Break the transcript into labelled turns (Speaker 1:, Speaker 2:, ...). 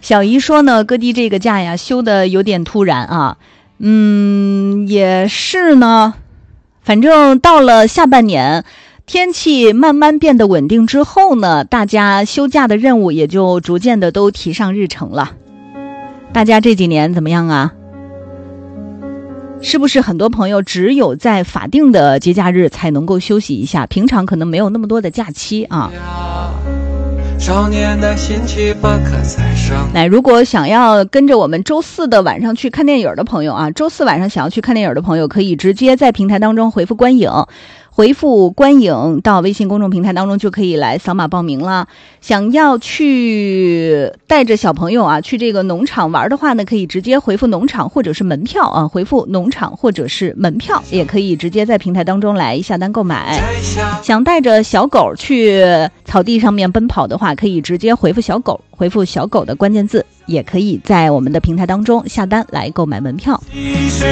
Speaker 1: 小姨说呢，哥弟这个假呀休的有点突然啊。也是呢，反正到了下半年天气慢慢变得稳定之后呢，大家休假的任务也就逐渐的都提上日程了。大家这几年怎么样啊？是不是很多朋友只有在法定的节假日才能够休息一下，平常可能没有那么多的假期啊？少年的心气不可再生。来，如果想要跟着我们周四的晚上去看电影的朋友啊，周四晚上想要去看电影的朋友，可以直接在平台当中回复观影，回复观影到微信公众平台当中就可以来扫码报名了。想要去带着小朋友啊去这个农场玩的话呢，可以直接回复农场或者是门票啊，回复农场或者是门票，也可以直接在平台当中来下单购买。想带着小狗去草地上面奔跑的话，可以直接回复小狗，回复小狗的关键字，也可以在我们的平台当中下单来购买门票。